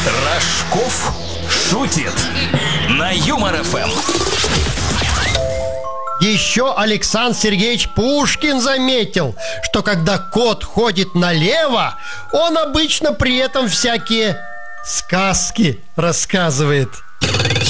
Рожков шутит на Юмор ФМ. Еще Александр Сергеевич Пушкин заметил, что когда кот ходит налево, он обычно при этом всякие сказки рассказывает.